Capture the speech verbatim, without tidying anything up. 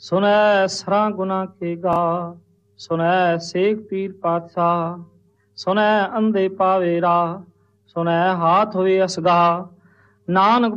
ਸੁਣੈ ਸਰਾਂ ਗੁਨਾ ਕੇ ਗਾ, ਸੁਣੈ ਸੇਖ ਪੀਰ ਪਾਤਸ਼ਾਹ, ਸੁਣੈ ਅੰਧੇ ਪਾਵੇ ਰਾਹ, ਸੁਣੈ ਹਾਥ ਹੋਏ ਅਸਗਾ। ਨਾਨਕ